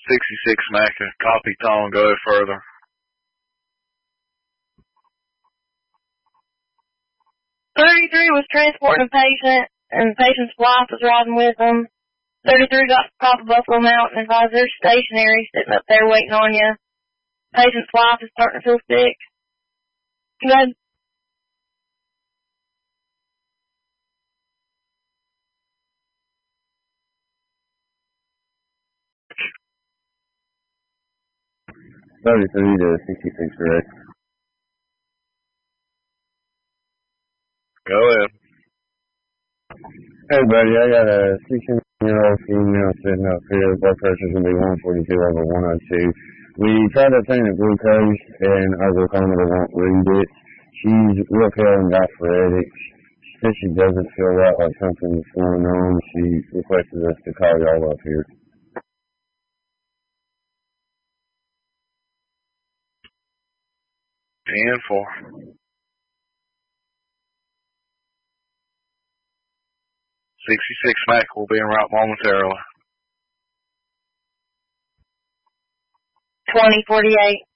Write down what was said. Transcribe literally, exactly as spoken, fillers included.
sixty-six Mac, copy tone, go further. thirty-three was transporting a patient, and the patient's wife was riding with them. thirty-three got to the top of Buffalo Mountain and advised they're stationary, sitting up there waiting on you. Patient's wife is starting to feel sick. Good. thirty-three to sixty-six, correct? Go ahead. Hey, buddy, I got a sixteen-year-old female sitting up here. Blood pressure's going to be one forty-two over one oh two. We tried to obtain a glucose, and our glucometer won't read it. She's real pale and diaphoretic. She says she doesn't feel right, like something's going on. She requested us to call y'all up here. ten four. sixty-six Mac will be en route momentarily. twenty forty-eight.